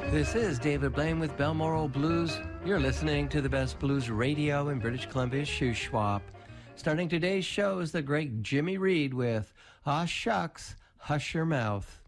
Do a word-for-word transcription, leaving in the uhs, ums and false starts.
This is David Blaine with Balmoral Blues. You're listening to the best blues radio in British Columbia's Shuswap. Starting today's show is the great Jimmy Reed with Aw Shucks, Hush Your Mouth.